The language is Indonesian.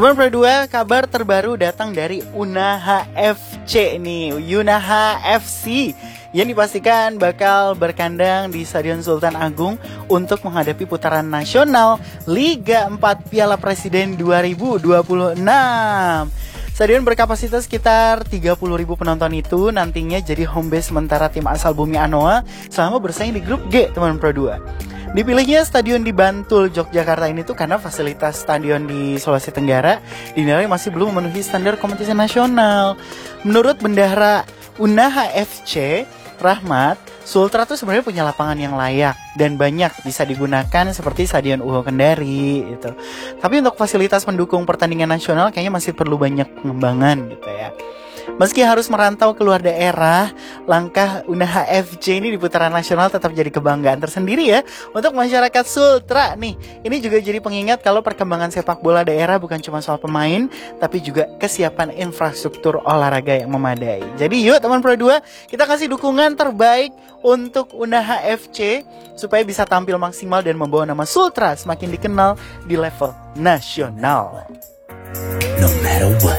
Teman Pro 2, kabar terbaru datang dari Unaha FC nih, Unaha FC yang dipastikan bakal berkandang di Stadion Sultan Agung untuk menghadapi putaran nasional Liga 4 Piala Presiden 2026. Stadion berkapasitas sekitar 30.000 penonton itu nantinya jadi home base sementara tim asal Bumi Anoa selama bersaing di grup G, teman Pro 2. Dipilihnya stadion di Bantul, Yogyakarta ini tuh karena fasilitas stadion di Sulawesi Tenggara dinilai masih belum memenuhi standar kompetisi nasional. Menurut bendahara Unaha FC, Rahmat, Sultra tuh sebenarnya punya lapangan yang layak dan banyak bisa digunakan seperti Stadion UHO Kendari gitu. Tapi untuk fasilitas pendukung pertandingan nasional kayaknya masih perlu banyak pengembangan gitu ya. Meski harus merantau keluar daerah, langkah Unaha FC ini di putaran nasional tetap jadi kebanggaan tersendiri ya untuk masyarakat Sultra nih. Ini juga jadi pengingat kalau perkembangan sepak bola daerah bukan cuma soal pemain, tapi juga kesiapan infrastruktur olahraga yang memadai. Jadi yuk teman Pro 2, kita kasih dukungan terbaik untuk Unaha FC supaya bisa tampil maksimal dan membawa nama Sultra semakin dikenal di level nasional. No matter what.